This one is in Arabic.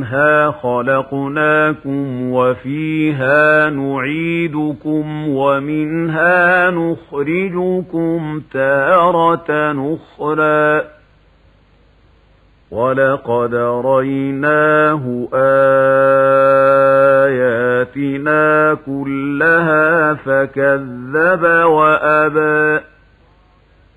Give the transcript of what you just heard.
منها خلقناكم وفيها نعيدكم ومنها نخرجكم تارة أخرى ولقد رَيْنَاهُ آيَاتِنَا كُلَّهَا فَكَذَّبَ